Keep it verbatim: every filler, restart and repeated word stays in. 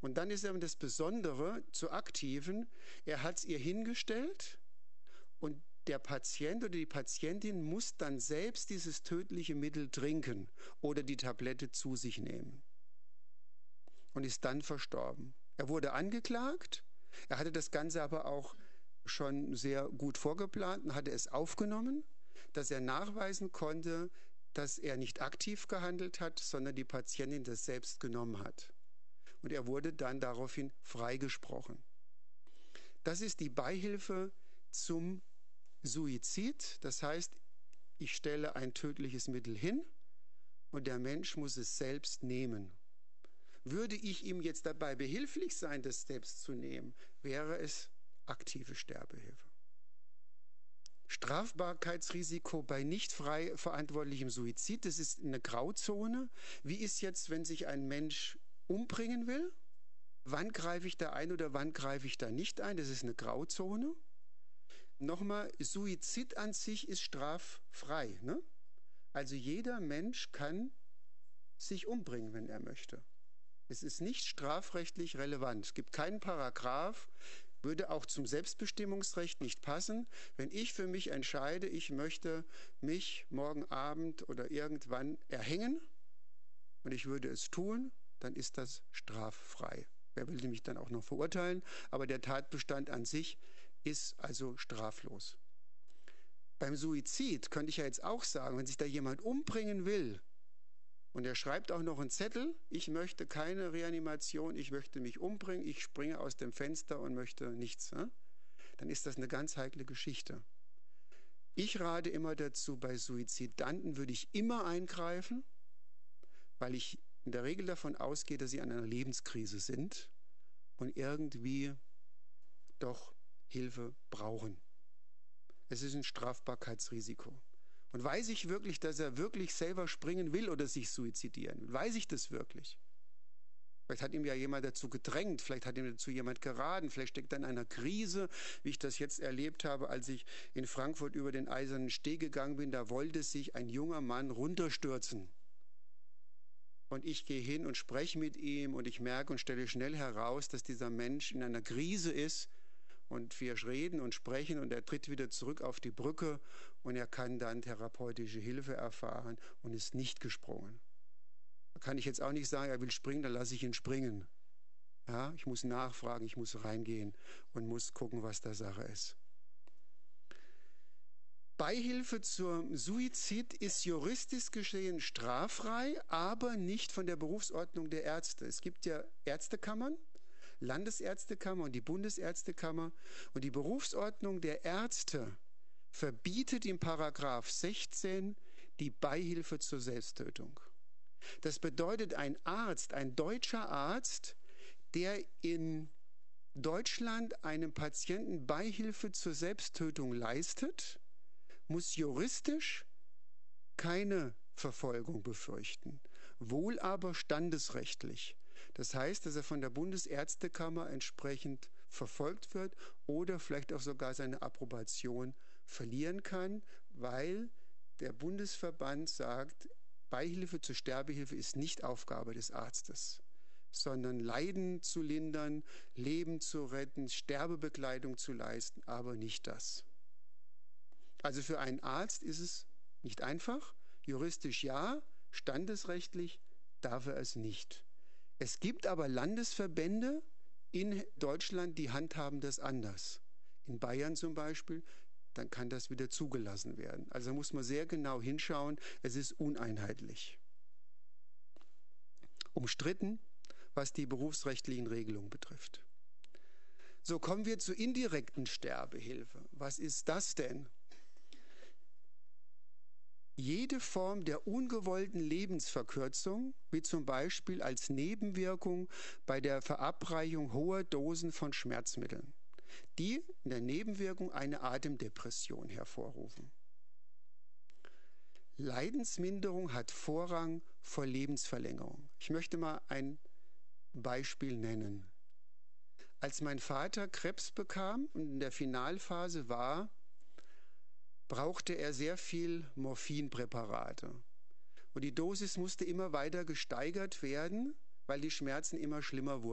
Und dann ist eben das Besondere zu Aktiven, er hat es ihr hingestellt und der Patient oder die Patientin muss dann selbst dieses tödliche Mittel trinken oder die Tablette zu sich nehmen und ist dann verstorben. Er wurde angeklagt, er hatte das Ganze aber auch schon sehr gut vorgeplant und hatte es aufgenommen, dass er nachweisen konnte, dass er nicht aktiv gehandelt hat, sondern die Patientin das selbst genommen hat. Und er wurde dann daraufhin freigesprochen. Das ist die Beihilfe zum Suizid. Das heißt, ich stelle ein tödliches Mittel hin und der Mensch muss es selbst nehmen. Würde ich ihm jetzt dabei behilflich sein, das selbst zu nehmen, wäre es aktive Sterbehilfe. Strafbarkeitsrisiko bei nicht frei verantwortlichem Suizid, das ist eine Grauzone. Wie ist jetzt, wenn sich ein Mensch umbringen will? Wann greife ich da ein oder wann greife ich da nicht ein? Das ist eine Grauzone. Nochmal, Suizid an sich ist straffrei, ne? Also jeder Mensch kann sich umbringen, wenn er möchte. Es ist nicht strafrechtlich relevant. Es gibt keinen Paragraph, würde auch zum Selbstbestimmungsrecht nicht passen. Wenn ich für mich entscheide, ich möchte mich morgen Abend oder irgendwann erhängen und ich würde es tun, dann ist das straffrei. Wer will mich dann auch noch verurteilen? Aber der Tatbestand an sich ist also straflos. Beim Suizid könnte ich ja jetzt auch sagen, wenn sich da jemand umbringen will und er schreibt auch noch einen Zettel, ich möchte keine Reanimation, ich möchte mich umbringen, ich springe aus dem Fenster und möchte nichts, ne? Dann ist das eine ganz heikle Geschichte. Ich rate immer dazu, bei Suizidanten würde ich immer eingreifen, weil ich in der Regel davon ausgehe, dass sie an einer Lebenskrise sind und irgendwie doch Hilfe brauchen. Es ist ein Strafbarkeitsrisiko. Und weiß ich wirklich, dass er wirklich selber springen will oder sich suizidieren will? Weiß ich das wirklich? Vielleicht hat ihm ja jemand dazu gedrängt, vielleicht hat ihm dazu jemand geraten, vielleicht steckt er in einer Krise, wie ich das jetzt erlebt habe, als ich in Frankfurt über den Eisernen Steg gegangen bin, da wollte sich ein junger Mann runterstürzen. Und ich gehe hin und spreche mit ihm und ich merke und stelle schnell heraus, dass dieser Mensch in einer Krise ist. Und wir reden und sprechen und er tritt wieder zurück auf die Brücke und er kann dann therapeutische Hilfe erfahren und ist nicht gesprungen. Da kann ich jetzt auch nicht sagen, er will springen, dann lasse ich ihn springen. Ja, ich muss nachfragen, ich muss reingehen und muss gucken, was da Sache ist. Beihilfe zum Suizid ist juristisch gesehen straffrei, aber nicht von der Berufsordnung der Ärzte. Es gibt ja Ärztekammern, Landesärztekammer und die Bundesärztekammer. Und die Berufsordnung der Ärzte verbietet im Paragraph sechzehn die Beihilfe zur Selbsttötung. Das bedeutet, ein Arzt, ein deutscher Arzt, der in Deutschland einem Patienten Beihilfe zur Selbsttötung leistet, muss juristisch keine Verfolgung befürchten, wohl aber standesrechtlich. Das heißt, dass er von der Bundesärztekammer entsprechend verfolgt wird oder vielleicht auch sogar seine Approbation verlieren kann, weil der Bundesverband sagt, Beihilfe zur Sterbehilfe ist nicht Aufgabe des Arztes, sondern Leiden zu lindern, Leben zu retten, Sterbebekleidung zu leisten, aber nicht das. Also für einen Arzt ist es nicht einfach, juristisch ja, standesrechtlich darf er es nicht. Es gibt aber Landesverbände in Deutschland, die handhaben das anders. In Bayern zum Beispiel, dann kann das wieder zugelassen werden. Also da muss man sehr genau hinschauen, es ist uneinheitlich. Umstritten, was die berufsrechtlichen Regelungen betrifft. So, kommen wir zur indirekten Sterbehilfe. Was ist das denn? Jede Form der ungewollten Lebensverkürzung, wie zum Beispiel als Nebenwirkung bei der Verabreichung hoher Dosen von Schmerzmitteln, die in der Nebenwirkung eine Atemdepression hervorrufen. Leidensminderung hat Vorrang vor Lebensverlängerung. Ich möchte mal ein Beispiel nennen. Als mein Vater Krebs bekam und in der Finalphase war, brauchte er sehr viel Morphinpräparate. Und die Dosis musste immer weiter gesteigert werden, weil die Schmerzen immer schlimmer wurden.